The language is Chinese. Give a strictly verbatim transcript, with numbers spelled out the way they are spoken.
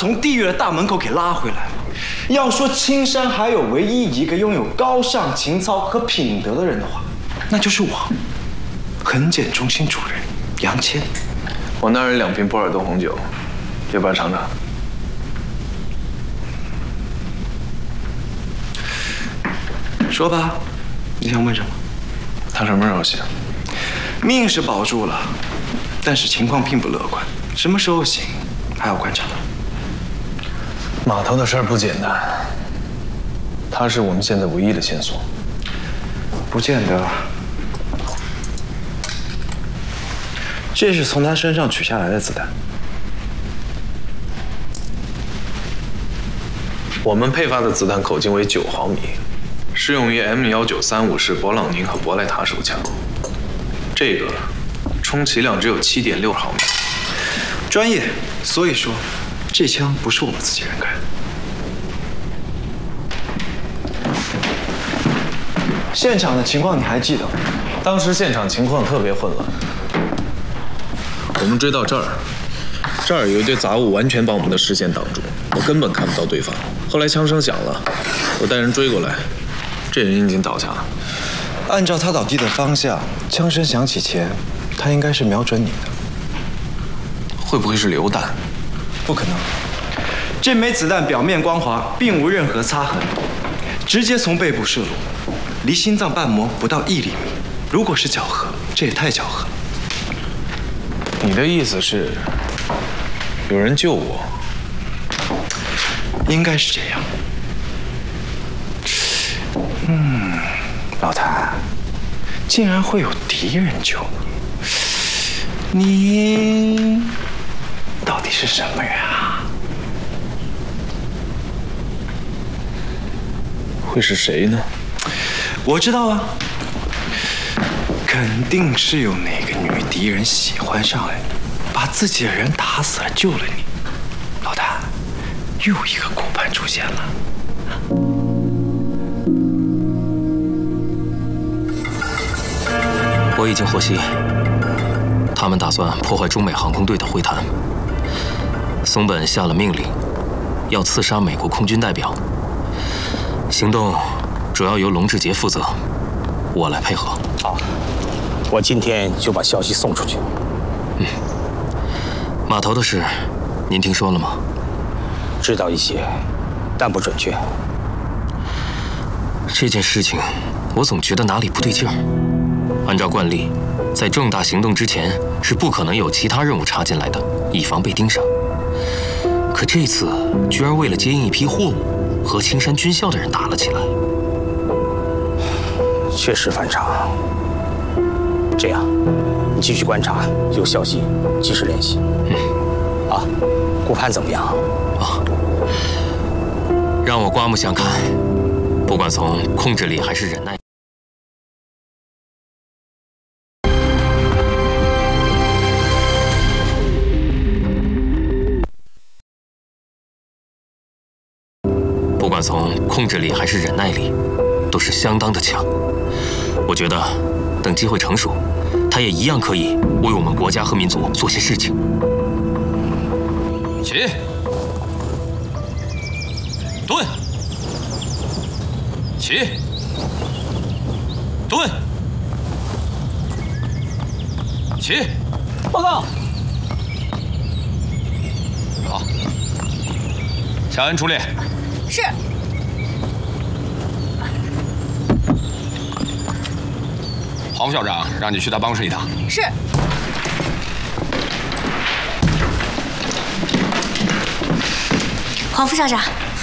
从地狱的大门口给拉回来。要说青山还有唯一一个拥有高尚情操和品德的人的话，那就是我，痕检中心主任杨谦。 我那儿有两瓶波尔多红酒，要不要尝尝？ 说吧，你想问什么？ 他什么时候醒？ 命是保住了，但是情况并不乐观。什么时候醒，还要观察。 码头的事儿不简单，他是我们现在唯一的线索。 不见得。这是从他身上取下来的子弹。 我们配发的子弹口径为九毫米，适用于 M 幺九三五式勃朗宁和博莱塔手枪。这个充其量只有七点六毫米。 专业，所以说。这枪不是我们自己人开的。现场的情况你还记得吗？ 当时现场情况特别混乱。我们追到这儿，这儿有一堆杂物完全把我们的视线挡住，我根本看不到对方。后来枪声响了，我带人追过来，这人已经倒下了。 按照他倒地的方向，枪声响起前，他应该是瞄准你的。 会不会是榴弹？ 不可能，这枚子弹表面光滑，并无任何擦痕，直接从背部射入，离心脏瓣膜不到一厘米。如果是巧合，这也太巧合了。 你的意思是，有人救我？ 应该是这样。嗯，老谭，竟然会有敌人救你，你。到底是什么人啊？ 会是谁呢？ 我知道啊，肯定是有哪个女敌人喜欢上了你，把自己的人打死了救了你。老谭，又一个顾盼出现了。 我已经获悉，他们打算破坏中美航空队的会谈。松本下了命令，要刺杀美国空军代表。行动主要由龙志杰负责，我来配合。 好，我今天就把消息送出去。 嗯，码头的事，您听说了吗？ 知道一些，但不准确。 这件事情，我总觉得哪里不对劲儿。按照惯例，在重大行动之前是不可能有其他任务插进来的，以防被盯上。可这次居然为了接应一批货物，和青山军校的人打了起来。 确实反常。这样，你继续观察，有消息及时联系。 嗯。 啊，顾盼怎么样？ 啊，让我刮目相看。不管从控制力还是忍耐。不管从控制力还是忍耐力，都是相当的强。我觉得，等机会成熟，他也一样可以为我们国家和民族做些事情。 起，蹲，起，蹲，起。 报告。 好，夏恩出列。 是。 黄校长让你去他办公室一趟。 是。 黄副校长，